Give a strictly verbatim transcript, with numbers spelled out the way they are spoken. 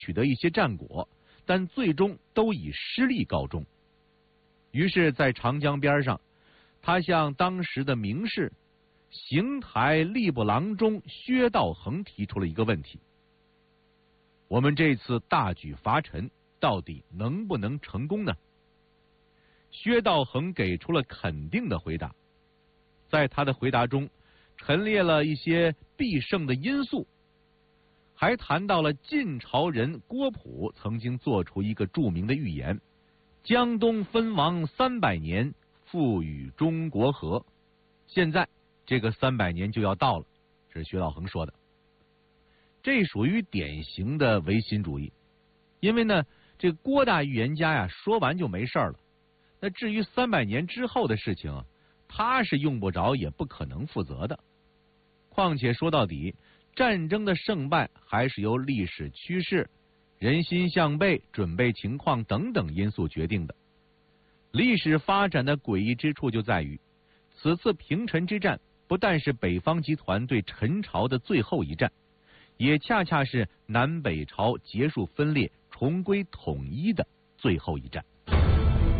取得一些战果，但最终都以失利告终。于是，在长江边上，他向当时的名士、邢台吏部郎中薛道衡提出了一个问题：我们这次大举伐陈，到底能不能成功呢？薛道衡给出了肯定的回答，在他的回答中，陈列了一些必胜的因素，还谈到了晋朝人郭璞曾经做出一个著名的预言：江东分王三百年，复与中国和。现在这个三百年就要到了，这是薛道衡说的。这属于典型的唯心主义，因为呢，这郭大预言家呀，说完就没事了。那至于三百年之后的事情啊，他是用不着也不可能负责的。况且说到底，战争的胜败还是由历史趋势、人心向背、准备情况等等因素决定的。历史发展的诡异之处就在于，此次平陈之战不但是北方集团对陈朝的最后一战，也恰恰是南北朝结束分裂、重归统一的最后一战。